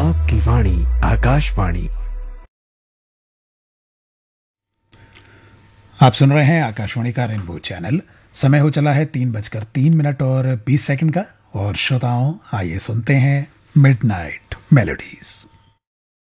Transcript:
आपकी वाणी आकाशवाणी। आप सुन रहे हैं आकाशवाणी का रेनबो चैनल। समय हो चला है 3:03 और 20 सेकंड का। और श्रोताओं, आइए सुनते हैं मिडनाइट मेलोडीज।